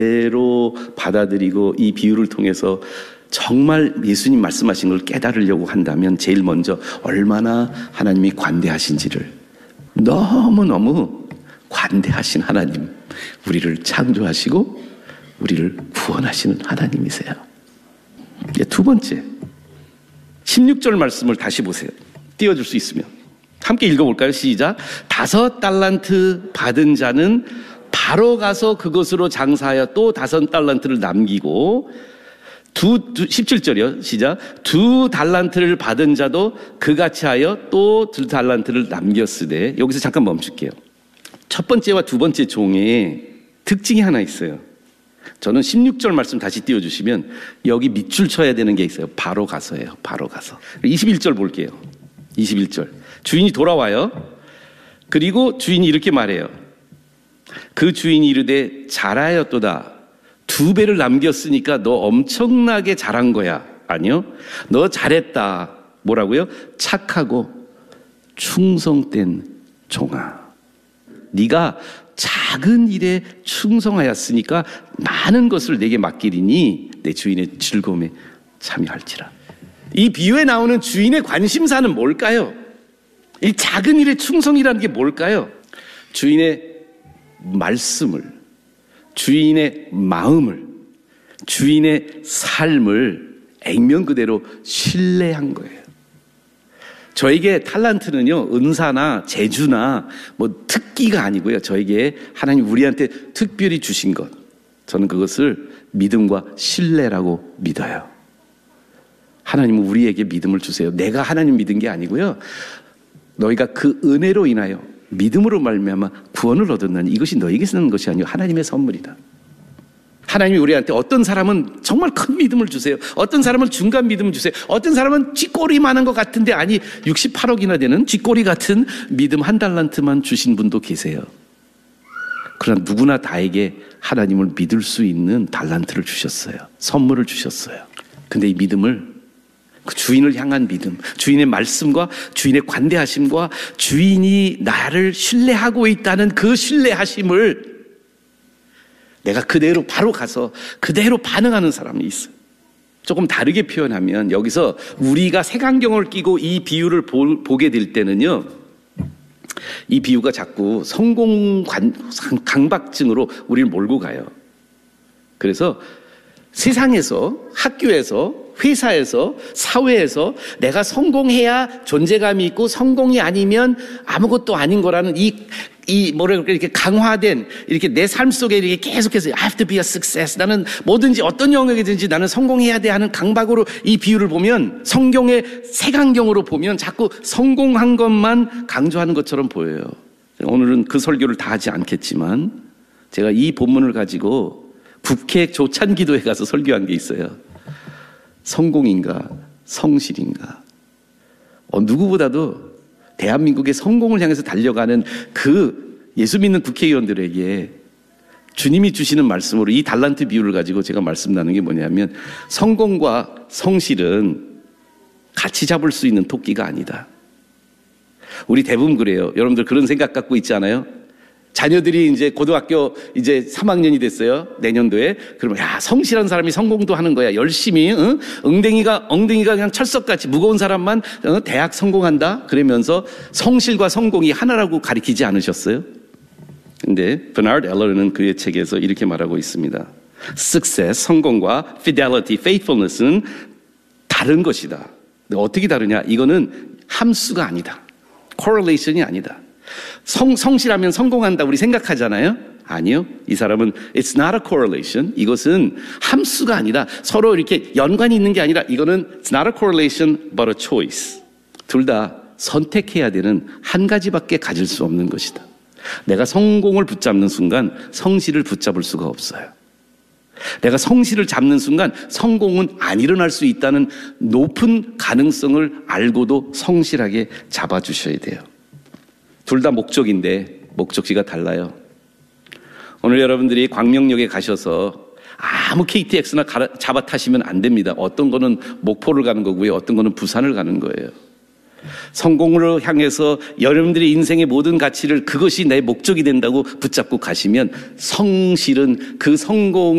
그대로 받아들이고 이 비유를 통해서 정말 예수님 말씀하신 걸 깨달으려고 한다면 제일 먼저 얼마나 하나님이 관대하신지를, 너무너무 관대하신 하나님, 우리를 창조하시고 우리를 구원하시는 하나님이세요. 두 번째, 16절 말씀을 다시 보세요. 띄워줄 수 있으면 함께 읽어볼까요? 시작. 5달란트 받은 자는 바로 가서 그것으로 장사하여 또 5달란트를 남기고 17절이요. 시작. 2달란트를 받은 자도 그같이 하여 또 2달란트를 남겼으되. 여기서 잠깐 멈출게요. 첫 번째와 두 번째 종에 특징이 하나 있어요. 저는 16절 말씀 다시 띄워주시면 여기 밑줄 쳐야 되는 게 있어요. 바로 가서예요. 바로 가서. 21절 볼게요. 21절. 주인이 돌아와요. 그리고 주인이 이렇게 말해요. 그 주인이 이르되 잘하였도다. 2배를 남겼으니까 너 엄청나게 잘한 거야. 아니요. 너 잘했다. 뭐라고요? 착하고 충성된 종아. 네가 작은 일에 충성하였으니까 많은 것을 내게 맡기리니 내 주인의 즐거움에 참여할지라. 이 비유에 나오는 주인의 관심사는 뭘까요? 이 작은 일에 충성이라는 게 뭘까요? 주인의 말씀을, 주인의 마음을, 주인의 삶을 액면 그대로 신뢰한 거예요. 저에게 탈란트는요, 은사나 재주나 뭐 특기가 아니고요. 저에게 하나님 우리한테 특별히 주신 것, 저는 그것을 믿음과 신뢰라고 믿어요. 하나님은 우리에게 믿음을 주세요. 내가 하나님 믿은 게 아니고요. 너희가 그 은혜로 인하여 믿음으로 말미암아 구원을 얻었나니 이것이 너희에게 쓰는 것이 아니요 하나님의 선물이다. 하나님이 우리한테 어떤 사람은 정말 큰 믿음을 주세요. 어떤 사람은 중간 믿음을 주세요. 어떤 사람은 쥐꼬리 많은 것 같은데 아니 68억이나 되는 쥐꼬리 같은 믿음 1달란트만 주신 분도 계세요. 그러나 누구나 다에게 하나님을 믿을 수 있는 달란트를 주셨어요. 선물을 주셨어요. 근데 이 믿음을, 그 주인을 향한 믿음, 주인의 말씀과 주인의 관대하심과 주인이 나를 신뢰하고 있다는 그 신뢰하심을 내가 그대로 바로 가서 그대로 반응하는 사람이 있어요. 조금 다르게 표현하면 여기서 우리가 색안경을 끼고 이 비유를 보게 될 때는요, 이 비유가 자꾸 성공 강박증으로 우리를 몰고 가요. 그래서 세상에서, 학교에서, 회사에서, 사회에서 내가 성공해야 존재감이 있고 성공이 아니면 아무것도 아닌 거라는 이렇게 강화된, 이렇게 내 삶 속에 이렇게 계속해서 I have to be a success. 나는 뭐든지 어떤 영역이든지 나는 성공해야 돼 하는 강박으로 이 비유를 보면, 성경의 색안경으로 보면 자꾸 성공한 것만 강조하는 것처럼 보여요. 오늘은 그 설교를 다 하지 않겠지만 제가 이 본문을 가지고 국회 조찬기도에 가서 설교한 게 있어요. 성공인가 성실인가. 누구보다도 대한민국의 성공을 향해서 달려가는 그 예수 믿는 국회의원들에게 주님이 주시는 말씀으로 이 달란트 비유를 가지고 제가 말씀 나누는 게 뭐냐면, 성공과 성실은 같이 잡을 수 있는 토끼가 아니다. 우리 대부분 그래요. 여러분들 그런 생각 갖고 있지 않아요? 자녀들이 이제 고등학교 이제 3학년이 됐어요. 내년도에. 그러면 야, 성실한 사람이 성공도 하는 거야. 열심히, 엉덩이가 그냥 철석같이 무거운 사람만 대학 성공한다. 그러면서 성실과 성공이 하나라고 가리키지 않으셨어요? 근데 버나드 엘러는 그의 책에서 이렇게 말하고 있습니다. Success, 성공과 fidelity, faithfulness는 다른 것이다. 근데 어떻게 다르냐? 이거는 함수가 아니다. correlation이 아니다. 성실하면 성공한다 우리 생각하잖아요. 아니요. 이 사람은 it's not a correlation. 이것은 함수가 아니라 서로 이렇게 연관이 있는 게 아니라 이거는 it's not a correlation but a choice. 둘 다 선택해야 되는 한 가지밖에 가질 수 없는 것이다. 내가 성공을 붙잡는 순간 성실을 붙잡을 수가 없어요. 내가 성실을 잡는 순간 성공은 안 일어날 수 있다는 높은 가능성을 알고도 성실하게 잡아주셔야 돼요. 둘 다 목적인데 목적지가 달라요. 오늘 여러분들이 광명역에 가셔서 아무 KTX나 잡아 타시면 안 됩니다. 어떤 거는 목포를 가는 거고요. 어떤 거는 부산을 가는 거예요. 성공을 향해서 여러분들의 인생의 모든 가치를 그것이 내 목적이 된다고 붙잡고 가시면 성실은 그 성공